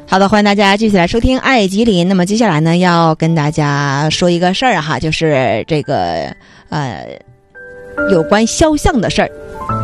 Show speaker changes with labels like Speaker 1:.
Speaker 1: 好的，欢迎大家继续来收听爱吉林。那么接下来呢，要跟大家说一个事儿哈，就是这个有关肖像的事儿。